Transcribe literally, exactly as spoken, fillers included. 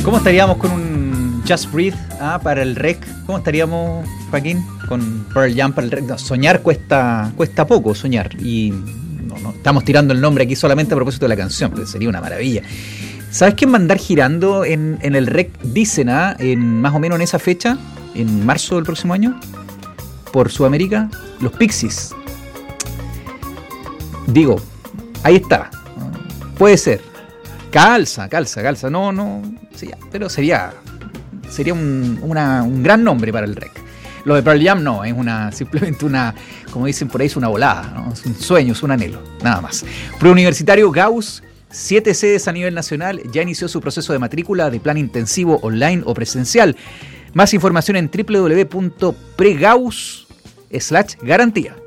¿Cómo estaríamos con un Just Breathe ah, para el rec? ¿Cómo estaríamos, Joaquín, con Pearl Jam para el rec? No, soñar cuesta cuesta poco, soñar. Y no, no, estamos tirando el nombre aquí solamente a propósito de la canción, pero sería una maravilla. ¿Sabes quién va a andar girando en, en el rec? Dicen, ah, en más o menos en esa fecha, en marzo del próximo año, por Sudamérica, los Pixies. Digo, ahí está. Puede ser. Calza, calza, calza. No, no. Sí, pero sería sería un, una, un gran nombre para el rec. Lo de Pearl Jam no, es una simplemente una, como dicen por ahí, es una volada, ¿no? Es un sueño, es un anhelo, nada más. Preuniversitario Gauss, siete sedes a nivel nacional, ya inició su proceso de matrícula de plan intensivo online o presencial. Más información en doble u doble u doble u punto pregauss slash garantía.